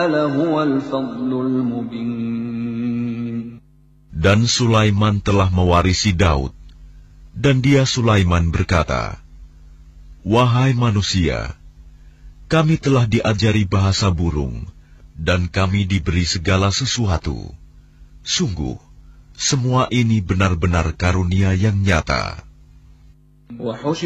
Dan Sulaiman telah mewarisi Daud, dan dia Sulaiman berkata, "Wahai manusia, kami telah diajari bahasa burung, dan kami diberi segala sesuatu. Sungguh, semua ini benar-benar karunia yang nyata."